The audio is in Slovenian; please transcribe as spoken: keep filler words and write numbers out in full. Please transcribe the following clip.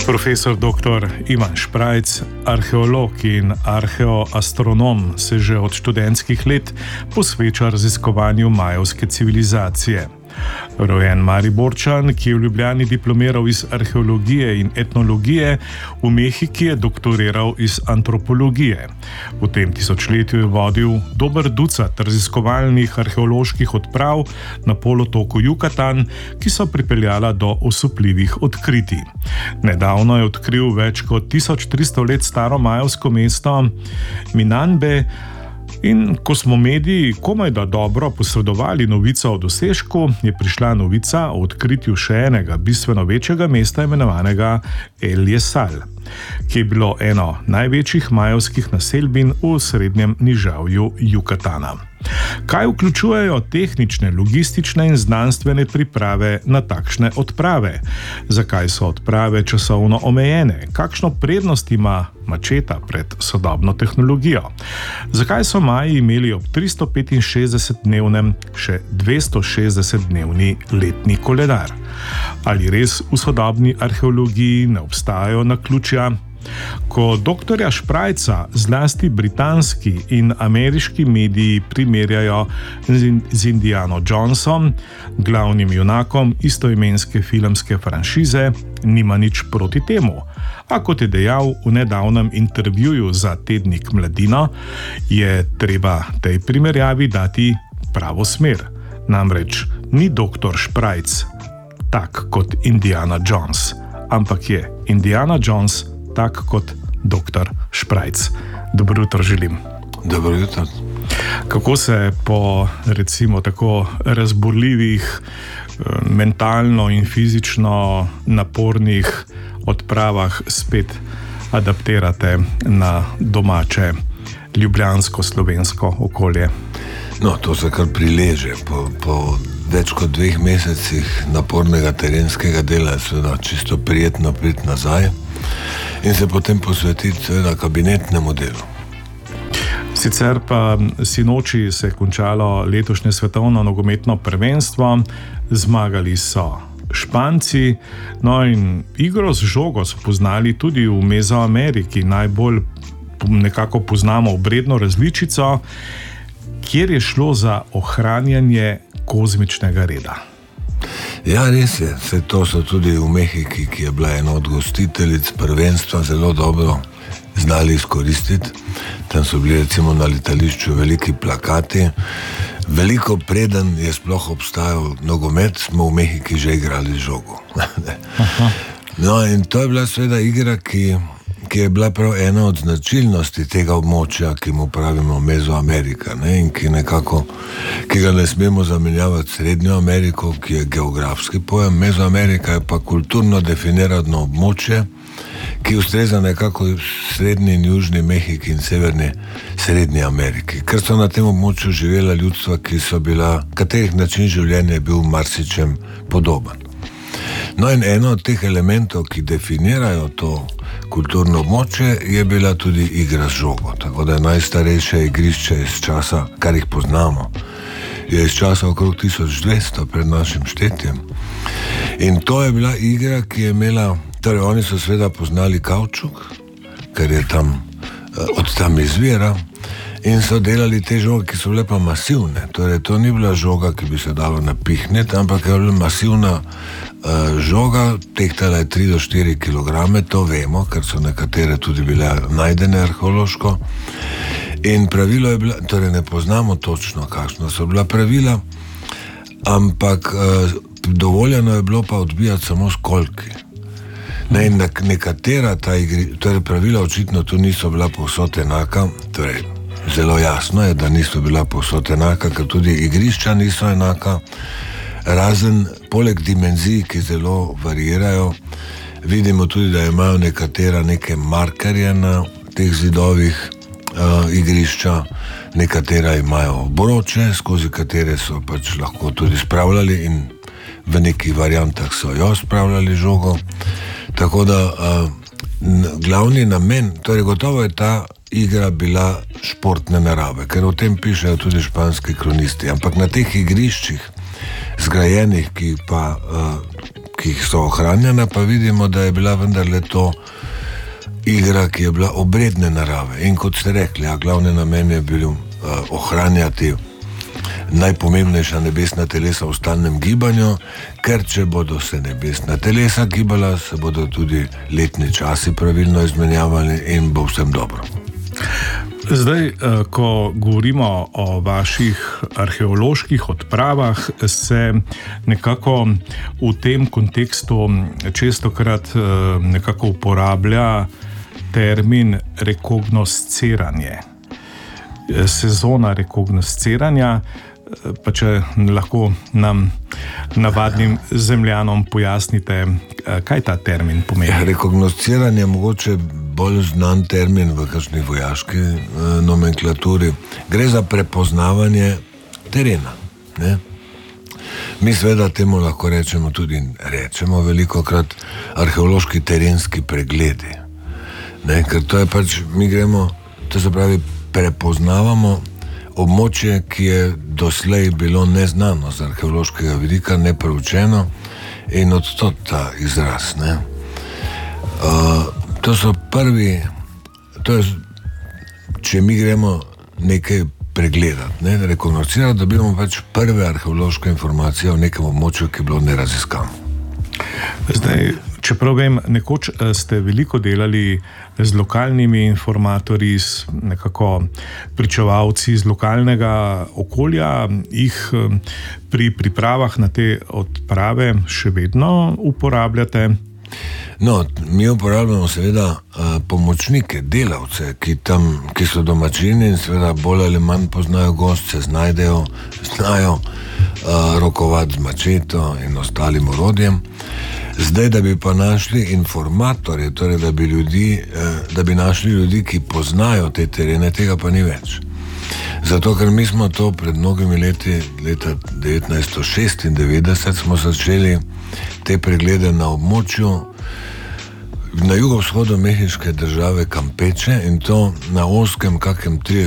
Profesor doktor Ivan Šprajc, arheolog in arheoastronom, se že od študentskih let posveča raziskovanju majevske civilizacije. Rojen Mariborčan, ki je v Ljubljani diplomiral iz arheologije in etnologije, v Mehiki je doktoriral iz antropologije. V tem tisočletju je vodil dober ducat raziskovalnih arheoloških odprav na polotoku Jukatan, ki so pripeljala do osupljivih odkritij. Nedavno je odkril več kot tisoč tristo let staro majevsko mesto Minanbe. In ko smo mediji komaj da dobro posredovali novico o dosežku, je prišla novica o odkritju še enega bistveno večjega mesta imenovanega El Jesal, ki je bilo eno največjih majevskih naselbin v srednjem nižavju Jukatana. Kaj vključujejo tehnične, logistične in znanstvene priprave na takšne odprave? Zakaj so odprave časovno omejene? Kakšno prednost ima mačeta pred sodobno tehnologijo? Zakaj so Maji imeli ob tristo petinšestdesetdnevnem še dvestošestdesetdnevni letni koledar? Ali res v sodobni arheologiji ne obstajajo naključja? Ko doktorja Šprajca zlasti britanski in ameriški mediji primerjajo z Indiano Jonesom, glavnim junakom istoimenske filmske franšize, nima nič proti temu. A kot je dejal v nedavnem intervjuju za tednik Mladino, je treba tej primerjavi dati pravo smer. Namreč ni doktor Šprajc tak kot Indiana Jones, ampak je Indiana Jones tak kot doktor Šprajc. Dobro jutro želim. Dobro jutro. Kako se po, recimo, tako razborljivih, mentalno in fizično napornih odpravah spet adaptirate na domače ljubljansko-slovensko okolje? No, to se kar prileže. Po, po več kot dveh mesecih napornega terenskega dela je seveda čisto prijetno priti nazaj in se potem posvetiti seveda kabinetnemu delu. Sicer pa sinoči se je končalo letošnje svetovno nogometno prvenstvo, zmagali so Španci, no in igro z žogo so poznali tudi v Mezoameriki, najbolj nekako poznamo obredno različico, kjer je šlo za ohranjanje kozmičnega reda. Ja, res je. Vse to so tudi v Mehiki, ki je bila ena od gostiteljic prvenstva, zelo dobro znali izkoristiti. Tam so bili recimo na letališču veliki plakati. Veliko preden je sploh obstajal nogomet, smo v Mehiki že igrali žogo. No, in to je bila seveda igra, ki, ki je bila prav ena od značilnosti tega območja, ki mu pravimo Mezoamerika, ne? In ki nekako, ki ga ne smemo zamenjavati Srednjo Ameriko, ki je geografski pojem. Mezoamerika je pa kulturno definirano območje, ki ustreza nekako srednji in južni Mehiki in severni Srednji Ameriki, ker so na tem območju živela ljudstva, ki so bila, katerih način življenja je bil marsičem podoben. No, in eno od teh elementov, ki definirajo to kulturno območje, je bila tudi igra z žogo. Tako da je najstarejše igrišče iz časa, kar jih poznamo, je iz časa okrog tisoč dvesto pred našim štetjem. In to je bila igra, ki je imela, torej oni so seveda poznali kavčuk, ker je tam, od tam izvira, in so delali te žoge, ki so bile pa masivne. Torej, to ni bila žoga, ki bi se dalo napihniti, ampak je bila masivna uh, žoga, tehtala je tri do štiri kilograme, to vemo, ker so nekatere tudi bile najdene arheološko. In pravilo je bila, torej ne poznamo točno, kakšno so bila pravila, ampak uh, dovoljeno je bilo pa odbijati samo s kolki. Ne, in nekatera ta igri, torej pravila očitno tu niso bila povsod enaka, torej zelo jasno je, da niso bila povsod enaka, ker tudi igrišča niso enaka, razen poleg dimenzij, ki zelo varirajo, vidimo tudi, da imajo nekatera neke markerje na teh zidovih uh, igrišča, nekatera imajo obroče, skozi katere so pač lahko tudi spravljali in v nekih variantah so jo spravljali žogo. Tako da uh, glavni namen, torej gotovo je ta igra bila športne narave, ker o tem pišejo tudi španski kronisti, ampak na teh igriščih zgrajenih, ki pa, uh, ki so ohranjena, pa vidimo, da je bila vendarle to igra, ki je bila obredne narave. In kot ste rekli, ja, glavni namen je bil uh, ohranjati najpomembnejša nebesna telesa v stalnem gibanju, ker če bodo se nebesna telesa gibala, se bodo tudi letni časi pravilno izmenjavali in bo vsem dobro. Zdaj, ko govorimo o vaših arheoloških odpravah, se nekako v tem kontekstu čestokrat nekako uporablja termin rekognosciranje. Sezona rekognosciranja, pa če lahko nam navadnim zemljanom pojasnite, kaj ta termin pomeni. Rekognosciranje je mogoče bolj znan termin v kakšni vojaški eh, nomenklaturi. Gre za prepoznavanje terena. Ne? Mi seveda temu lahko rečemo tudi rečemo velikokrat arheološki terenski pregledi. Ne? Ker to je pač, mi gremo, to se pravi, prepoznavamo območje, ki je doslej bilo neznano z arheološkega vidika, neproučeno in odtot ta izraz. Ne? Uh, to so prvi, to je, če mi gremo nekaj pregledati, ne, rekognoscirati, dobimo pač prve arheološke informacije o nekem območju, ki je bilo neraziskano. Zdaj, čeprav vem, nekoč ste veliko delali z lokalnimi informatorji, nekako pričevalci iz lokalnega okolja, jih pri pripravah na te odprave še vedno uporabljate? No, mi uporabljamo seveda uh, pomočnike, delavce, ki tam, ki so domačini in seveda bolj ali manj poznajo gost, se znajdejo, znajo uh, rokovati z mačeto in ostalim orodjem. Zdaj, da bi pa našli informatorje, torej da bi ljudi, uh, da bi našli ljudi, ki poznajo te terene, tega pa ni več. Zato, ker mi smo to pred mnogimi leti, leta devetnajststo šestindevetdeset, smo začeli te preglede na območju na jugovzhodu mehiške države Campeche in to na ozkem kakem trideset